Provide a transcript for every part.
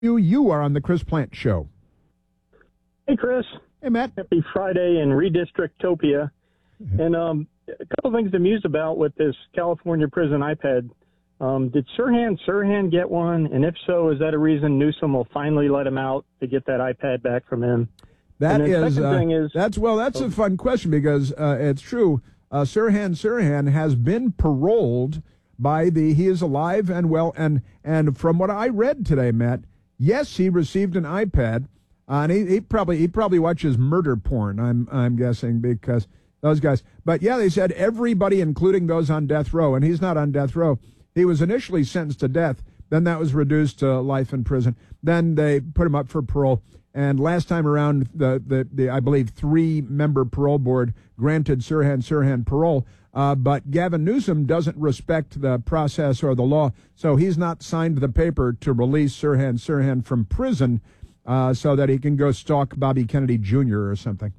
You are on the Chris Plant Show. Hey, Chris. Hey, Matt. Happy Friday in Redistrictopia. And a couple of things to muse about with this California prison iPad. Did Sirhan get one? And if so, is that a reason Newsom will finally let him out to get that iPad back from him? That's a fun question because it's true. Sirhan has been paroled by he is alive and well. And from what I read today, Matt, yes, he received an iPad. And he probably watches murder porn, I'm guessing, because those guys. But yeah, they said everybody, including those on death row, and he's not on death row. He was initially sentenced to death. Then that was reduced to life in prison. Then they put him up for parole. And last time around, the I believe 3-member parole board granted Sirhan parole. But Gavin Newsom doesn't respect the process or the law, so he's not signed the paper to release Sirhan from prison so that he can go stalk Bobby Kennedy Jr. or something.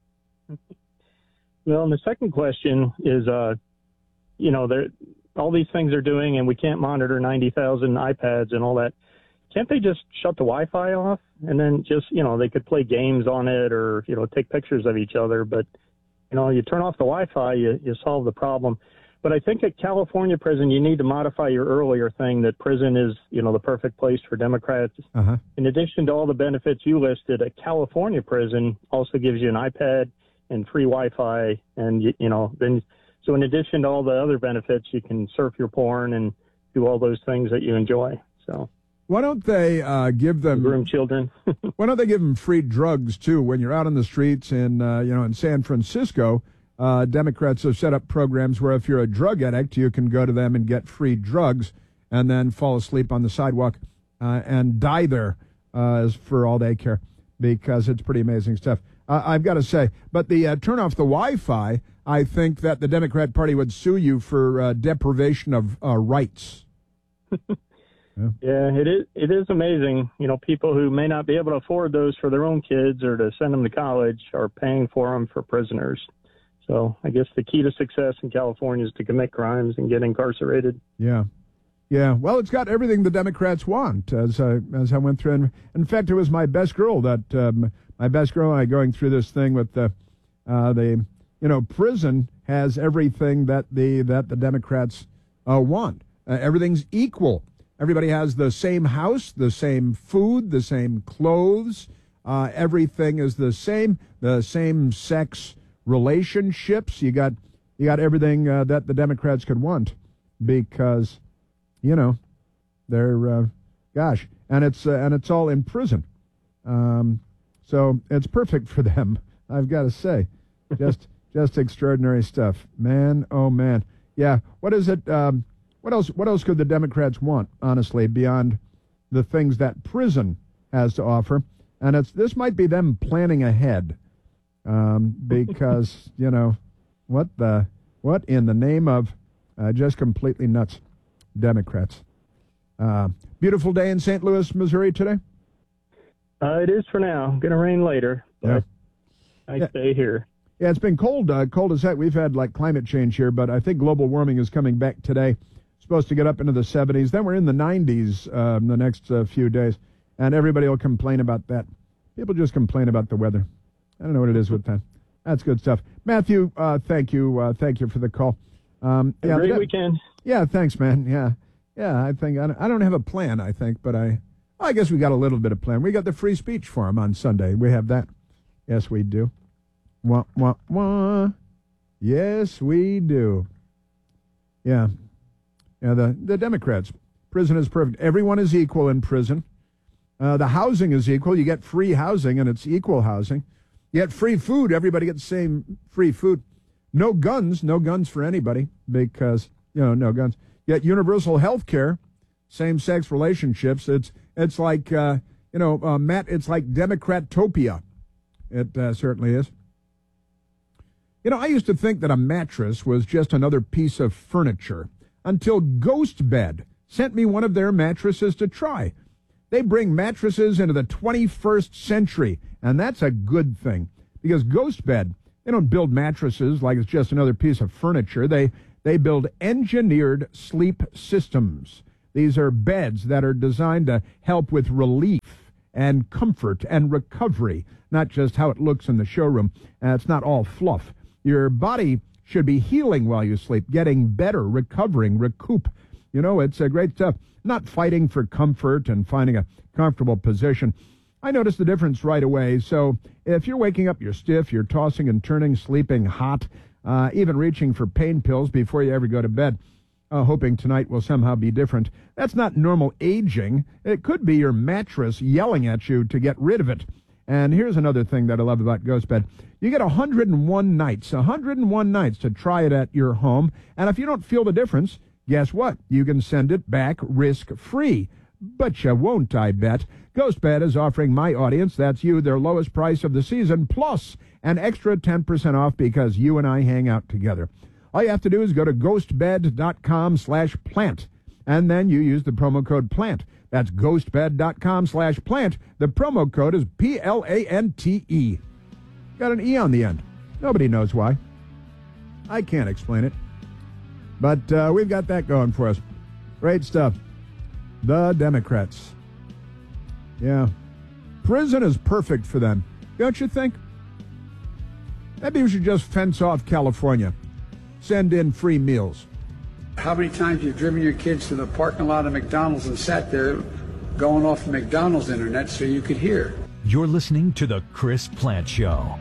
Well, and the second question is, all these things they're doing, and we can't monitor 90,000 iPads and all that. Can't they just shut the Wi-Fi off and then just, they could play games on it or, take pictures of each other. But, you turn off the Wi-Fi, you solve the problem. But I think at California prison, you need to modify your earlier thing that prison is, the perfect place for Democrats. Uh-huh. In addition to all the benefits you listed, a California prison also gives you an iPad and free Wi-Fi. And, so in addition to all the other benefits, you can surf your porn and do all those things that you enjoy. So. Why don't they give them groom children? Why don't they give them free drugs too? When you're out on the streets in in San Francisco, Democrats have set up programs where if you're a drug addict, you can go to them and get free drugs, and then fall asleep on the sidewalk and die there, for all they care, because it's pretty amazing stuff. I've got to say, but the turn off the Wi-Fi, I think that the Democrat Party would sue you for deprivation of rights. Yeah, it is amazing. People who may not be able to afford those for their own kids or to send them to college are paying for them for prisoners. So I guess the key to success in California is to commit crimes and get incarcerated. Yeah. Well, it's got everything the Democrats want, as I went through. And in fact, it was my best girl and I going through this thing with the prison has everything that the Democrats want. Everything's equal. Everybody has the same house, the same food, the same clothes. Everything is the same sex relationships. You got everything that the Democrats could want, because, they're and it's all in prison. So it's perfect for them, I've got to say. Just extraordinary stuff, man. Oh man, yeah. What is it? What else could the Democrats want, honestly, beyond the things that prison has to offer? And this might be them planning ahead, because what in the name of just completely nuts Democrats. Beautiful day in St. Louis, Missouri today. It is for now. Going to rain later, but I stay here. Yeah, it's been cold as heck. We've had climate change here, but I think global warming is coming back today. Supposed to get up into the 70s. Then we're in the 90s the next few days, and everybody will complain about that. People just complain about the weather. I don't know what it is with that. That's good stuff. Matthew, thank you for the call. Great weekend. Yeah, thanks, man. Yeah. I think I don't have a plan. I think, but I guess we got a little bit of plan. We got the free speech forum on Sunday. We have that. Yes, we do. Wah, wah, wah. Yes, we do. Yeah. Yeah, the Democrats. Prison is perfect. Everyone is equal in prison. The housing is equal. You get free housing, and it's equal housing. You get free food. Everybody gets the same free food. No guns for anybody, because, no guns. You get universal health care, same-sex relationships. It's like, Matt, it's like Democratopia. It certainly is. I used to think that a mattress was just another piece of furniture, until Ghostbed sent me one of their mattresses to try. They bring mattresses into the 21st century, and that's a good thing, because Ghostbed, they don't build mattresses like it's just another piece of furniture. They build engineered sleep systems These are beds that are designed to help with relief and comfort and recovery, not just how it looks in the showroom. It's not all fluff. Your body should be healing while you sleep, getting better, recovering, recoup. You know, it's a great stuff. Not fighting for comfort and finding a comfortable position. I noticed the difference right away. So if you're waking up, you're stiff, you're tossing and turning, sleeping hot, even reaching for pain pills before you ever go to bed, hoping tonight will somehow be different. That's not normal aging. It could be your mattress yelling at you to get rid of it. And here's another thing that I love about GhostBed. You get 101 nights to try it at your home. And if you don't feel the difference, guess what? You can send it back risk-free. But you won't, I bet. GhostBed is offering my audience, that's you, their lowest price of the season, plus an extra 10% off because you and I hang out together. All you have to do is go to ghostbed.com/plant, and then you use the promo code PLANT. That's ghostbed.com/plant. The promo code is PLANTE. Got an E on the end. Nobody knows why. I can't explain it. But we've got that going for us. Great stuff. The Democrats. Yeah. Prison is perfect for them, don't you think? Maybe we should just fence off California. Send in free meals. How many times you've driven your kids to the parking lot of McDonald's and sat there going off the McDonald's internet so you could hear? You're listening to The Chris Plant Show.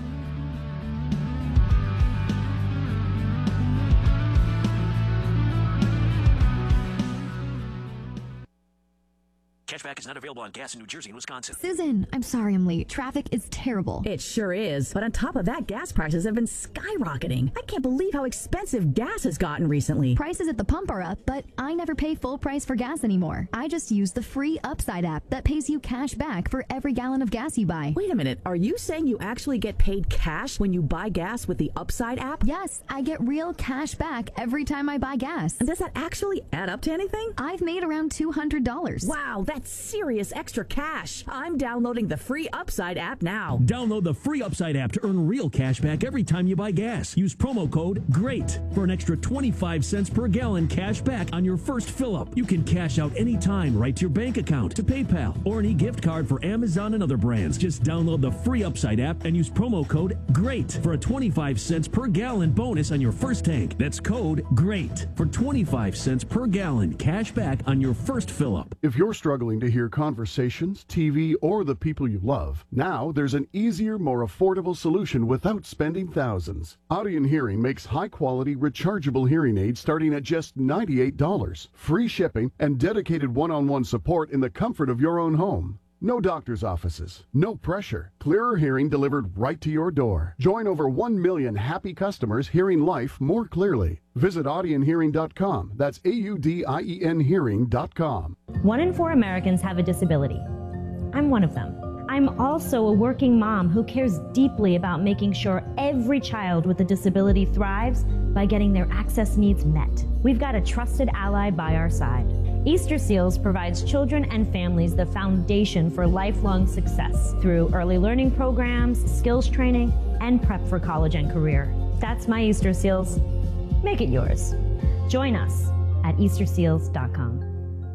Cashback is not available on gas in New Jersey and Wisconsin. Susan, I'm sorry I'm late. Traffic is terrible. It sure is. But on top of that, gas prices have been skyrocketing. I can't believe how expensive gas has gotten recently. Prices at the pump are up, but I never pay full price for gas anymore. I just use the free Upside app that pays you cash back for every gallon of gas you buy. Wait a minute. Are you saying you actually get paid cash when you buy gas with the Upside app? Yes, I get real cash back every time I buy gas. And does that actually add up to anything? I've made around $200. Wow, that's serious extra cash. I'm downloading the free Upside app now. Download the free Upside app to earn real cash back every time you buy gas. Use promo code GREAT for an extra 25 cents per gallon cash back on your first fill-up. You can cash out anytime right to your bank account, to PayPal, or an e-gift card for Amazon and other brands. Just download the free Upside app and use promo code GREAT for a 25 cents per gallon bonus on your first tank. That's code GREAT for 25 cents per gallon cash back on your first fill-up. If you're struggling to hear conversations, TV, or the people you love, now there's an easier, more affordable solution without spending thousands. Audion Hearing makes high-quality, rechargeable hearing aids starting at just $98. Free shipping and dedicated one-on-one support in the comfort of your own home. No doctor's offices, no pressure. Clearer hearing delivered right to your door. Join over 1 million happy customers hearing life more clearly. Visit audionhearing.com. That's AUDIEN hearing.com. 1 in 4 Americans have a disability. I'm one of them. I'm also a working mom who cares deeply about making sure every child with a disability thrives by getting their access needs met. We've got a trusted ally by our side. Easter Seals provides children and families the foundation for lifelong success through early learning programs, skills training, and prep for college and career. That's my Easter Seals. Make it yours. Join us at easterseals.com.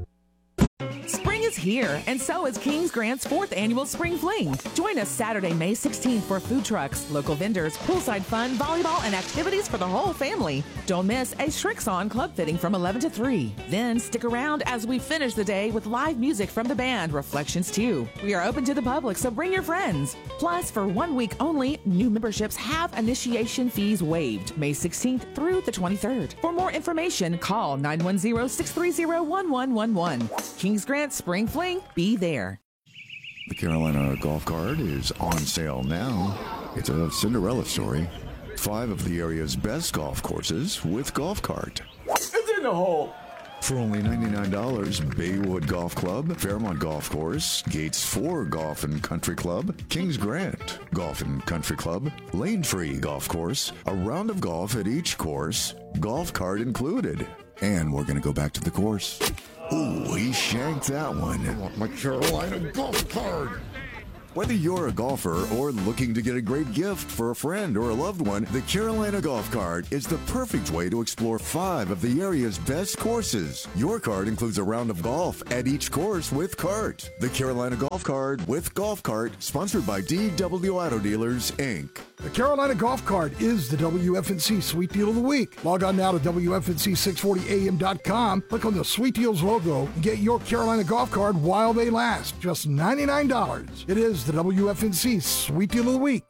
Spring is here, and so is Kings Grant's 4th annual Spring Fling. Join us Saturday, May 16th for food trucks, local vendors, poolside fun, volleyball, and activities for the whole family. Don't miss a Shrix-On club fitting from 11 to 3. Then stick around as we finish the day with live music from the band Reflections 2. We are open to the public, so bring your friends. Plus, for 1 week only, new memberships have initiation fees waived May 16th through the 23rd. For more information, call 910-630-1111. Kings Grant Spring Fling, be there. The Carolina Golf Cart is on sale now. It's a Cinderella story. 5 of the area's best golf courses with Golf Cart. It's in the hole. For only $99, Baywood Golf Club, Fairmont Golf Course, Gates 4 Golf and Country Club, Kings Grant Golf and Country Club, Lane Free Golf Course, a round of golf at each course, Golf Cart included. And we're going to go back to the course. Ooh, he shanked that one. I want my Carolina Golf Cart. Whether you're a golfer or looking to get a great gift for a friend or a loved one, the Carolina Golf Cart is the perfect way to explore 5 of the area's best courses. Your cart includes a round of golf at each course with cart. The Carolina Golf Cart with Golf Cart, sponsored by DW Auto Dealers, Inc. The Carolina Golf Cart is the WFNC Sweet Deal of the Week. Log on now to WFNC640AM.com, click on the Sweet Deals logo, and get your Carolina Golf Cart while they last. Just $99. It is the WFNC Sweet Deal of the Week.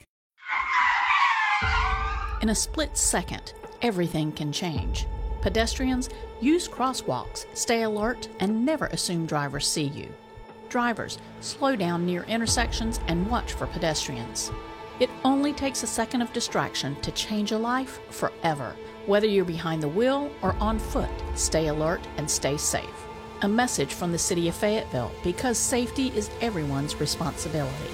In a split second, everything can change. Pedestrians, use crosswalks, stay alert, and never assume drivers see you. Drivers, slow down near intersections and watch for pedestrians. It only takes a second of distraction to change a life forever. Whether you're behind the wheel or on foot, stay alert and stay safe. A message from the City of Fayetteville, because safety is everyone's responsibility.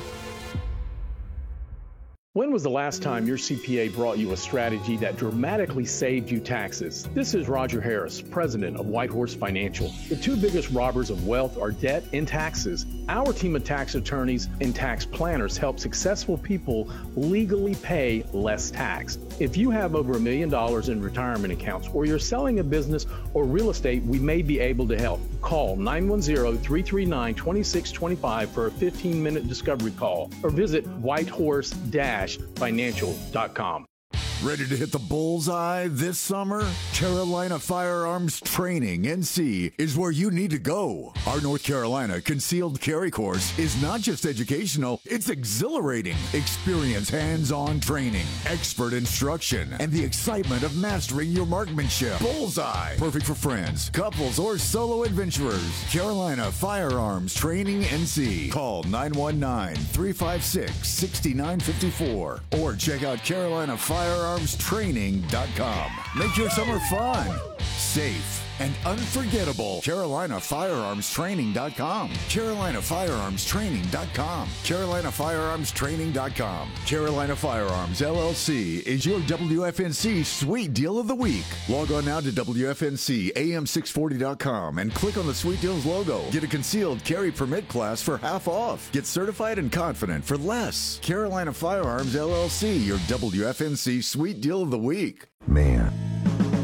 When was the last time your CPA brought you a strategy that dramatically saved you taxes? This is Roger Harris, president of Whitehorse Financial. The 2 biggest robbers of wealth are debt and taxes. Our team of tax attorneys and tax planners help successful people legally pay less tax. If you have over $1 million in retirement accounts, or you're selling a business or real estate, we may be able to help. Call 910-339-2625 for a 15-minute discovery call, or visit whitehorse-financial.com. Ready to hit the bullseye this summer? Carolina Firearms Training, NC, is where you need to go. Our North Carolina Concealed Carry course is not just educational, it's exhilarating. Experience hands-on training, expert instruction, and the excitement of mastering your marksmanship. Bullseye, perfect for friends, couples, or solo adventurers. Carolina Firearms Training, NC. Call 919-356-6954 or check out CarolinaFirearmsTraining.com. Make your summer fun, safe, and unforgettable. CarolinaFirearmsTraining.com. CarolinaFirearmsTraining.com. CarolinaFirearmsTraining.com. Carolina Firearms, LLC is your WFNC Sweet Deal of the Week. Log on now to WFNCAM640.com and click on the Sweet Deals logo. Get a concealed carry permit class for half off. Get certified and confident for less. Carolina Firearms, LLC, your WFNC Sweet Deal of the Week. Man,